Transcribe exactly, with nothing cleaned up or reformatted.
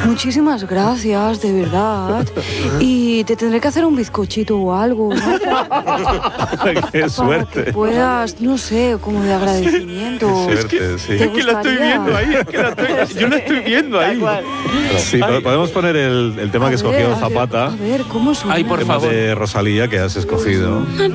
Muchísimas gracias, de verdad. Y te tendré que hacer un bizcochito o algo, ¿no? Qué suerte. Para que puedas, no sé, como de agradecimiento. Qué suerte, sí. ¿Te Es que la estoy gustaría? viendo ahí, es que la estoy, yo la estoy viendo ahí. Sí, podemos poner el, el tema A que ver, escogió a ver, Zapata. A ver, ¿cómo suena? Ay, por El tema favor. de Rosalía que has escogido.